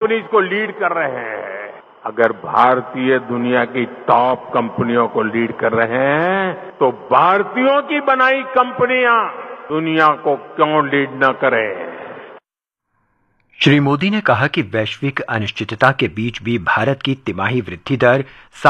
Companies को lead कर रहे हैं। अगर भारतीय दुनिया की टॉप कंपनियों को लीड कर रहे हैं तो भारतीयों की बनाई कंपनियां दुनिया को क्यों लीड न करें। श्री मोदी ने कहा कि वैश्विक अनिश्चितता के बीच भी भारत की तिमाही वृद्धि दर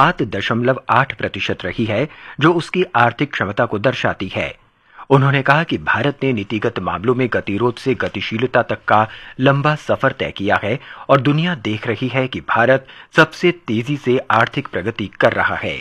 7.8% रही है, जो उसकी आर्थिक क्षमता को दर्शाती है। उन्होंने कहा कि भारत ने नीतिगत मामलों में गतिरोध से गतिशीलता तक का लंबा सफर तय किया है और दुनिया देख रही है कि भारत सबसे तेजी से आर्थिक प्रगति कर रहा है।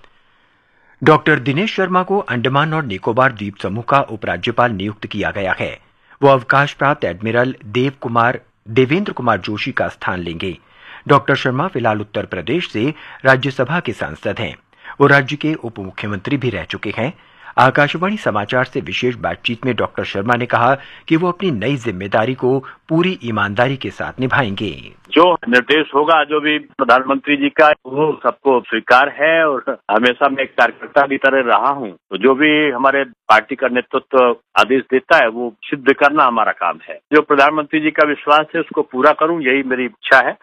डॉक्टर दिनेश शर्मा को अंडमान और निकोबार द्वीप समूह का उपराज्यपाल नियुक्त किया गया है। वो अवकाश प्राप्त एडमिरल देवेंद्र कुमार जोशी का स्थान लेंगे। डॉक्टर शर्मा फिलहाल उत्तर प्रदेश से राज्यसभा के सांसद हैं। वो राज्य के उप मुख्यमंत्री भी रह चुके हैं। आकाशवाणी समाचार से विशेष बातचीत में डॉक्टर शर्मा ने कहा कि वो अपनी नई जिम्मेदारी को पूरी ईमानदारी के साथ निभाएंगे। जो निर्देश होगा, जो भी प्रधानमंत्री जी का, वो सबको स्वीकार है और हमेशा मैं एक कार्यकर्ता की तरह रहा हूँ। तो जो भी हमारे पार्टी का नेतृत्व आदेश देता है वो सिद्ध करना हमारा काम है। जो प्रधानमंत्री जी का विश्वास है उसको पूरा करूँ, यही मेरी इच्छा है।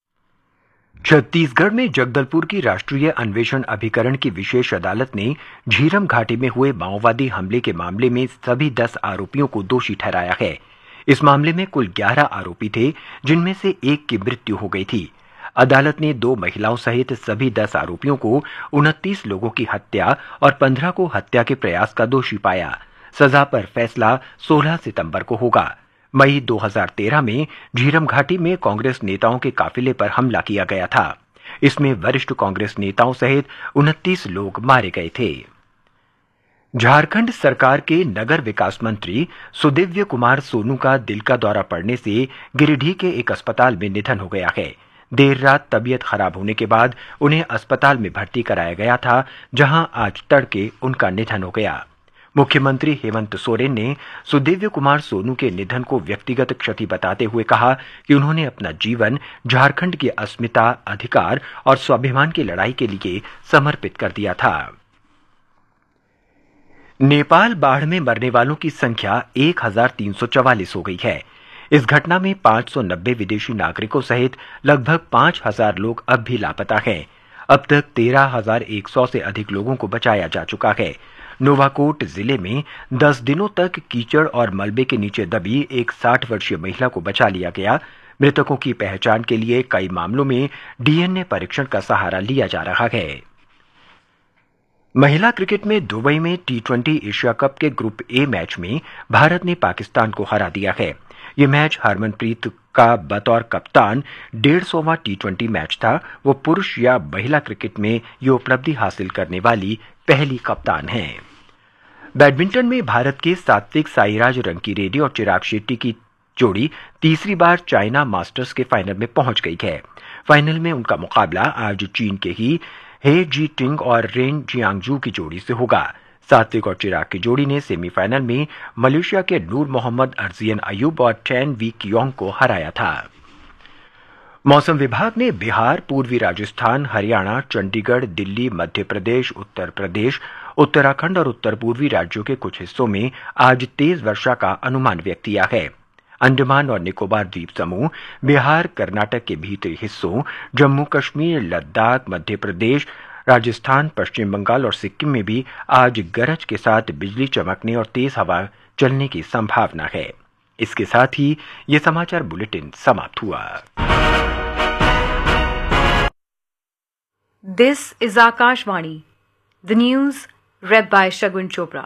छत्तीसगढ़ में जगदलपुर की राष्ट्रीय अन्वेषण अभिकरण की विशेष अदालत ने झीरम घाटी में हुए माओवादी हमले के मामले में सभी 10 आरोपियों को दोषी ठहराया है। इस मामले में कुल 11 आरोपी थे, जिनमें से एक की मृत्यु हो गई थी। अदालत ने 2 महिलाओं सहित सभी 10 आरोपियों को 29 लोगों की हत्या और 15 को हत्या के प्रयास का दोषी पाया। सजा पर फैसला 16 सितंबर को होगा। मई 2013 में झीरम घाटी में कांग्रेस नेताओं के काफिले पर हमला किया गया था। इसमें वरिष्ठ कांग्रेस नेताओं सहित 29 लोग मारे गए थे। झारखंड सरकार के नगर विकास मंत्री सुदिव्य कुमार सोनू का दिल का दौरा पड़ने से गिरिडीह के एक अस्पताल में निधन हो गया है। देर रात तबीयत खराब होने के बाद उन्हें अस्पताल में भर्ती कराया गया था, जहां आज तड़के उनका निधन हो गया। मुख्यमंत्री हेमंत सोरेन ने सुदिव्य कुमार सोनू के निधन को व्यक्तिगत क्षति बताते हुए कहा कि उन्होंने अपना जीवन झारखंड की अस्मिता, अधिकार और स्वाभिमान की लड़ाई के लिए समर्पित कर दिया था। नेपाल बाढ़ में मरने वालों की संख्या 1344 हो गई है। इस घटना में 590 विदेशी नागरिकों सहित लगभग 5000 लोग अब भी लापता हैं। अब तक 13,100 से अधिक लोगों को बचाया जा चुका है। नोवाकोट जिले में 10 दिनों तक कीचड़ और मलबे के नीचे दबी एक 60 वर्षीय महिला को बचा लिया गया। मृतकों की पहचान के लिए कई मामलों में डीएनए परीक्षण का सहारा लिया जा रहा है। महिला क्रिकेट में दुबई में T20 एशिया कप के ग्रुप ए मैच में भारत ने पाकिस्तान को हरा दिया है। यह मैच हरमनप्रीत का बतौर कप्तान 150वां T20 मैच था। वो पुरुष या महिला क्रिकेट में ये उपलब्धि हासिल करने वाली पहली कप्तान हैं। बैडमिंटन में भारत के सात्विक साईराज रंकीरेड्डी और चिराग शेट्टी की जोड़ी तीसरी बार चाइना मास्टर्स के फाइनल में पहुंच गई है। फाइनल में उनका मुकाबला आज चीन के ही हे जी टिंग और रेन जियांगजू की जोड़ी से होगा। सात्विक और चिराग की जोड़ी ने सेमीफाइनल में मलेशिया के नूर मोहम्मद अर्जियन अयूब और टैन वी कियोंग को हराया था। मौसम विभाग ने बिहार, पूर्वी राजस्थान, हरियाणा, चंडीगढ़, दिल्ली, मध्य प्रदेश, उत्तर प्रदेश, उत्तराखंड और उत्तर पूर्वी राज्यों के कुछ हिस्सों में आज तेज वर्षा का अनुमान व्यक्त किया है। अंडमान और निकोबार द्वीप समूह, बिहार, कर्नाटक के भीतरी हिस्सों, जम्मू कश्मीर, लद्दाख, मध्य प्रदेश, राजस्थान, पश्चिम बंगाल और सिक्किम में भी आज गरज के साथ बिजली चमकने और तेज हवा चलने की संभावना है। इसके साथ ही ये समाचार बुलेटिन समाप्त हुआ। This is Akashvani. The news read by Shagun Chopra.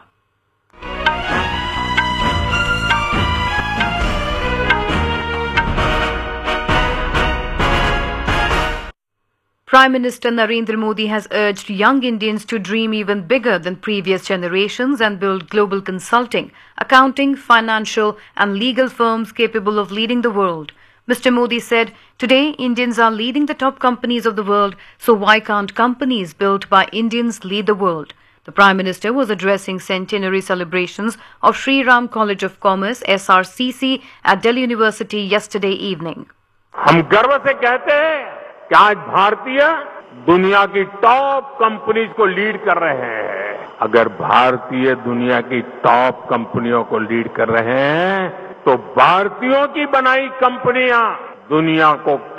Prime Minister Narendra Modi has urged young Indians to dream even bigger than previous generations and build global consulting, accounting, financial and legal firms capable of leading the world. Mr. Modi said, "Today, Indians are leading the top companies of the world, so why can't companies built by Indians lead the world?" The Prime Minister was addressing centenary celebrations of Sri Ram College of Commerce, SRCC, at Delhi University yesterday evening. हम गर्व से कहते हैं कि आज भारतीय दुनिया की टॉप कंपनीज को लीड कर रहे हैं। अगर भारतीय दुनिया की टॉप कंपनियों को लीड कर रहे हैं तो भारतीयों की बनाई कंपनियां दुनिया को